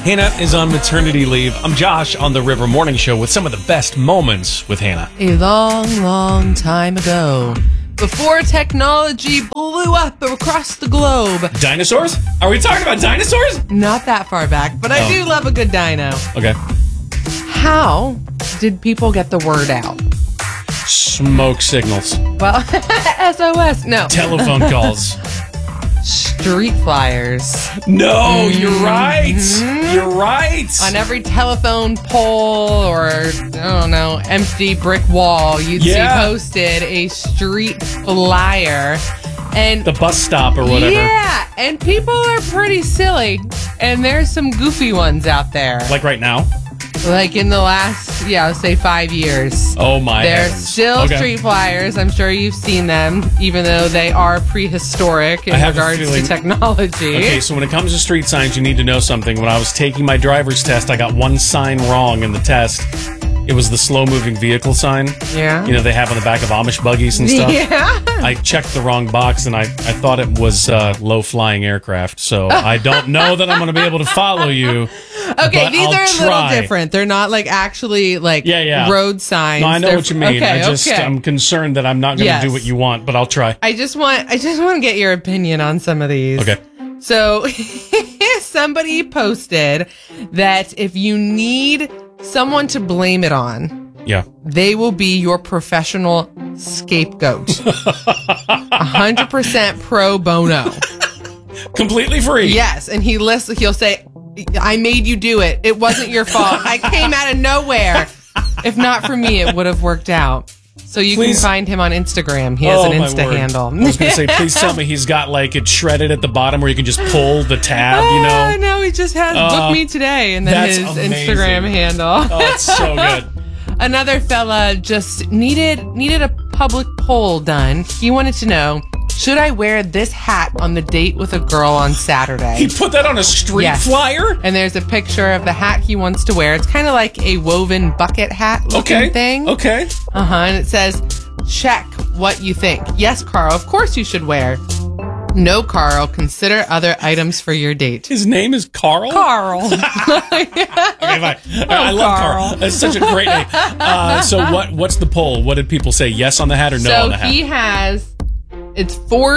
Hannah is on maternity leave. I'm Josh on the River Morning Show with some of the best moments with Hannah. A long, long time ago, before technology blew up across the globe. Dinosaurs? Are we talking about dinosaurs? Not that far back, but I do love a good dino. Okay. How did people get the word out? Smoke signals. Well, SOS. No. Telephone calls. Street flyers. No, you're right. You're right. On every telephone pole or, I don't know, empty brick wall, you'd see posted a street flyer. And the bus stop or whatever. Yeah, and people are pretty silly. And there's some goofy ones out there. Like right now? Like in the last, let's say 5 years. Oh my There's heavens. still street flyers. I'm sure you've seen them, even though they are prehistoric in regards to technology. Okay, so when it comes to street signs, you need to know something. When I was taking my driver's test, I got one sign wrong in the test. It was the slow-moving vehicle sign. Yeah. You know, they have on the back of Amish buggies and stuff. Yeah. I checked the wrong box, and I thought it was low-flying aircraft. So I don't know that I'm going to be able to follow you. Okay, these are a little different. They're not like actually like road signs. No, I know what you mean. Okay, I'm concerned that I'm not going to do what you want, but I'll try. I just want to get your opinion on some of these. Okay. So somebody posted that if you need someone to blame it on, they will be your professional scapegoat. 100% pro bono. Completely free. Yes, and he'll say, I made you do it. It wasn't your fault. I came out of nowhere. If not for me, it would have worked out. So you can find him on Instagram. He has an Insta handle. I was going to say, please tell me he's got like it shredded at the bottom where you can just pull the tab, you know? No, he just has book me today and then his Instagram handle. Oh, it's so good. Another fella just needed a public poll done. He wanted to know, should I wear this hat on the date with a girl on Saturday? He put that on a street flyer? And there's a picture of the hat he wants to wear. It's kind of like a woven bucket hat looking thing. Okay. And it says, check what you think. Yes, Carl, of course you should wear. No, Carl, consider other items for your date. His name is Carl? Carl. Okay, fine. I love Carl. That's such a great name. So what's the poll? What did people say? Yes on the hat or no on the hat? So he has... It's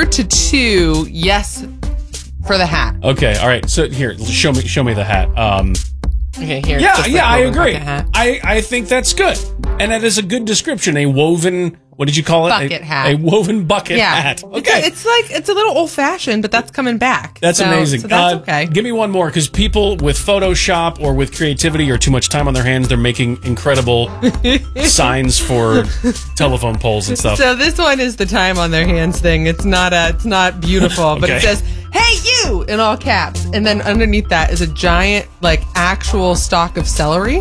4-2 yes for the hat. Okay, all right. So here, show me the hat. Okay, here. Yeah, I agree. I think that's good. And that is a good description. A woven, what did you call it? Bucket hat. A woven bucket hat. Okay. It's a little old fashioned, but that's coming back. That's amazing. So that's okay. Give me one more, because people with Photoshop or with creativity or too much time on their hands, they're making incredible signs for telephone poles and stuff. So this one is the time on their hands thing. It's not beautiful, but it says, "Hey you," in all caps, and then underneath that is a giant like actual stalk of celery.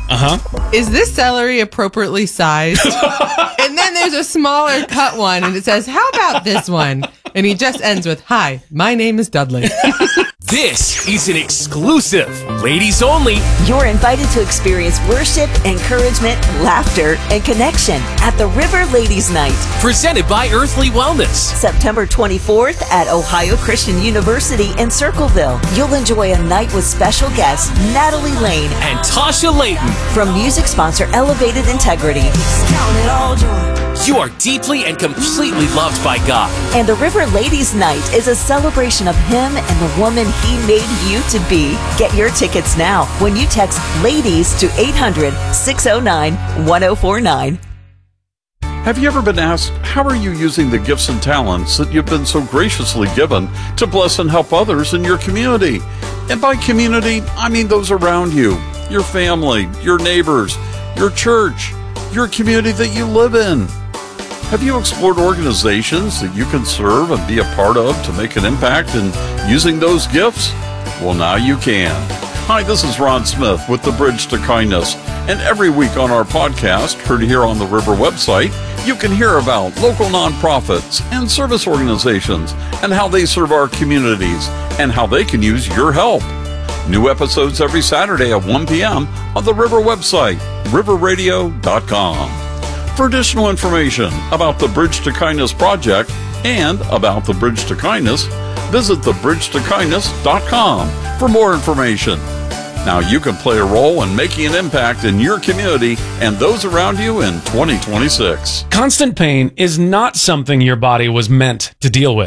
Is this celery appropriately sized? And then there's a smaller cut one, and it says, "How about this one?" And he just ends with, "Hi, my name is Dudley." This is an exclusive, ladies only. You're invited to experience worship, encouragement, laughter, and connection at the River Ladies Night. Presented by Earthly Wellness. September 24th at Ohio Christian University in Circleville. You'll enjoy a night with special guests Natalie Lane and Tasha Layton. From music sponsor Elevated Integrity. You are deeply and completely loved by God. And the River Ladies Night is a celebration of Him and the woman He made you to be. Get your tickets now when you text LADIES to 800-609-1049. Have you ever been asked, how are you using the gifts and talents that you've been so graciously given to bless and help others in your community? And by community, I mean those around you, your family, your neighbors, your church, your community that you live in. Have you explored organizations that you can serve and be a part of to make an impact in using those gifts? Well, now you can. Hi, this is Ron Smith with The Bridge to Kindness. And every week on our podcast, heard here on the River website, you can hear about local nonprofits and service organizations and how they serve our communities and how they can use your help. New episodes every Saturday at 1 p.m. on the River website, riverradio.com. For additional information about the Bridge to Kindness project and about the Bridge to Kindness, visit thebridgetokindness.com for more information. Now you can play a role in making an impact in your community and those around you in 2026. Constant pain is not something your body was meant to deal with.